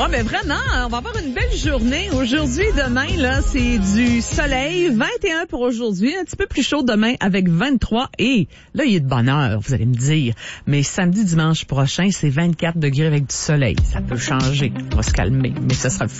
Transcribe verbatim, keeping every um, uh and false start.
Ouais, mais vraiment, on va avoir une belle journée. Aujourd'hui et demain, là, c'est du soleil. vingt et un pour aujourd'hui. Un petit peu plus chaud demain avec vingt-trois. Et là, il y a de bonheur, vous allez me dire. Mais samedi, dimanche prochain, c'est vingt-quatre degrés avec du soleil. Ça peut changer. On va se calmer. Mais ça sera le fun.